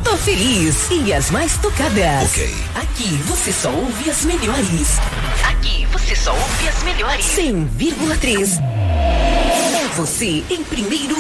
Tô Feliz e as mais tocadas. Ok. Aqui você só ouve as melhores. Aqui você só ouve as melhores. 100,3. É você em primeiro